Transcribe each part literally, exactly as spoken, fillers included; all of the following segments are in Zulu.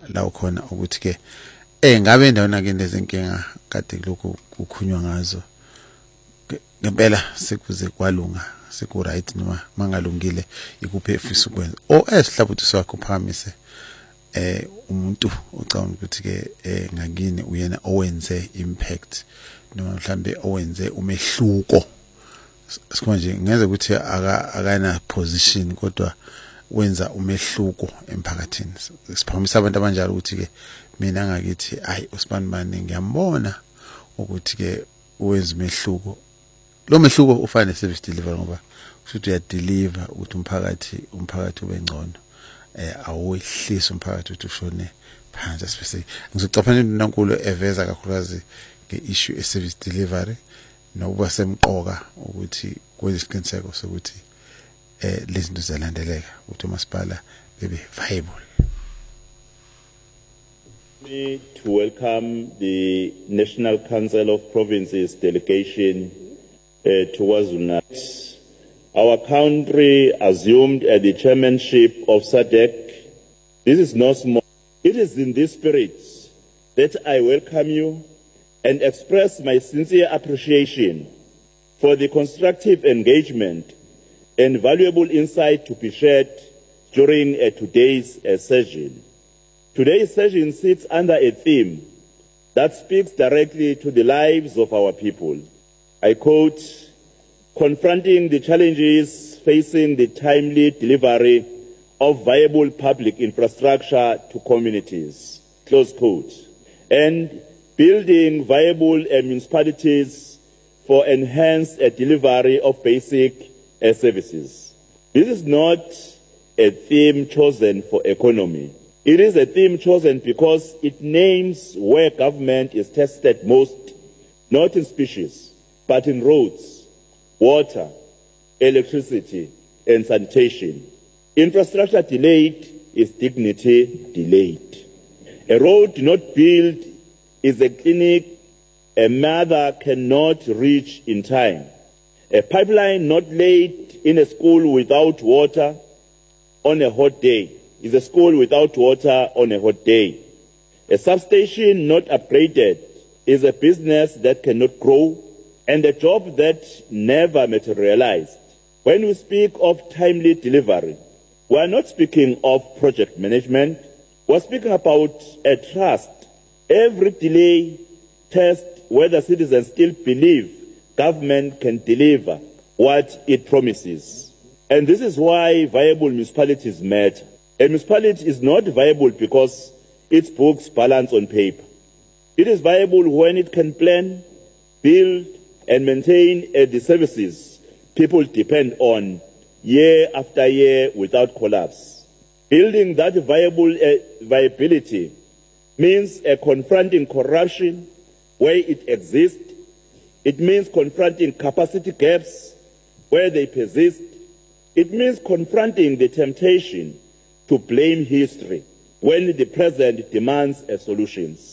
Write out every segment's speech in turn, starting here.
la ukhona ukuthi ke eh ngabe endaweni ke lezinkinga kade lokho ukhunywa ngazo ngempela sekuze kwalunga seku right noma mangalungile ikuphe efisa ukwenza o esihlabuthi sakho phakamise eh umuntu ocabanga ukuthi ke eh ngakini uyena owenze impact noma mhlambe owenze umehluko sikhonje ngeze ukuthi akana position kodwa wenza umehluko emphakathini siphakamisa abantu abanjalo ukuthi ke mina ngakithi ayi uSibanibani ngiyambona ukuthi ke uwenza umehluko lo mehluko ufane service delivery ngoba usuthi uya deliver ukuthi umphakathi umphakathi ube ngcono eh awehlisa umphakathi ukuthi ushone phansi especially ngizocaphana noNkulunkulu eveza kakhulukazi ngeissue e service delivery nokuba semqoka ukuthi kwenze isiqiniseko sokuthi eh lezinto ziyalandeleka ukuthi umasipala bebe viable. Me to welcome the National Council of Provinces delegation uh, to KwaZulu. Our country assumed uh, the chairmanship of S A D C. This is no small. It is in this spirit that I welcome you and express my sincere appreciation for the constructive engagement and valuable insight to be shared during uh, today's uh, session. Today's session sits under a theme that speaks directly to the lives of our people. I quote, confronting the challenges facing the timely delivery of viable public infrastructure to communities, close quote, and building viable uh, municipalities for enhanced uh, delivery of basic uh, services. This is not a theme chosen for economy. It is a theme chosen because it names where government is tested most, not in species, but in roads, water, electricity, and sanitation. Infrastructure delayed is dignity delayed. A road not built is a clinic a mother cannot reach in time. A pipeline not laid in a school without water on a hot day is a school without water on a hot day. A substation not upgraded is a business that cannot grow and a job that never materialized. When we speak of timely delivery, we are not speaking of project management. We are speaking about a trust. Every delay tests whether citizens still believe government can deliver what it promises. And this is why viable municipalities matter. A municipality is not viable because its books balance on paper. It is viable when it can plan, build, and maintain uh, the services people depend on year after year without collapse. Building that viable uh, viability means uh, confronting corruption where it exists. It means confronting capacity gaps where they persist. It means confronting the temptation to blame history when the present demands a solutions.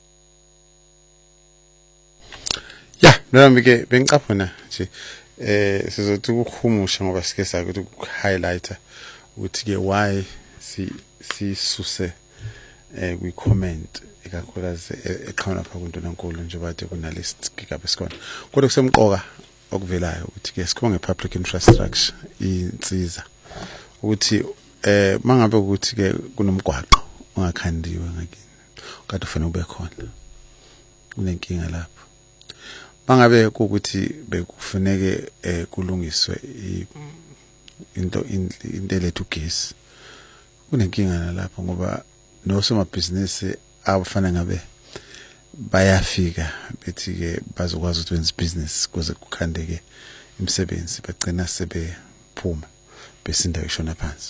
Yeah, nami ke bengicaphuna nje eh sizothi ukuhumusha ngoba sike sakuthi ukuhighlighter ukuthi ke why si sisuse eh kwi comment ikakhulukazi eqhamuka pha kuNtulunkulu nje bathe kunalist gigabe sikhona kodwa kusemqoka okuvelayo ukuthi ke sikhonge public infrastructure insiza ukuthi eh mangabe ukuthi ke kunomgwaqo ongakhandiwe ngakini kade ufuna ube khona kunenkinga lapho mangabe ukuthi bekufuneke eh kulungiswe into into lethu gas kunenkinga lapho ngoba nosomabhizinisi abafana ngabe bayafika bethi ke bazokwazi ukwenza business kuze kukhandeke imisebenzi bagcina sebephuma besinda ishona phansi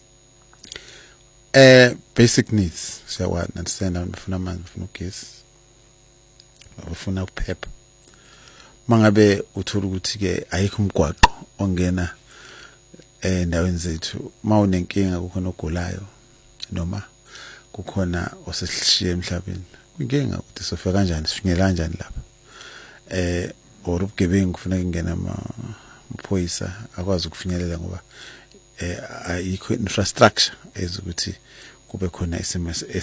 eh basic needs siyawa understand abafuna amanzi ufuna ugesi abafuna ukuphepha mangabe uthola ukuthi ke ayikho umgwaqo ongena eh endaweni zethu mawunenkinga kukhona ogulayo noma kukhona osesishiye emhlabeni inkinga ukuthi sofika kanjani sifinyela kanjani lapha eh orubugebengu kufuneka ingena amaphoyisa akwazi ukufinyelela ngoba eh ayikho infrastructure ezokuthi kube khona isimo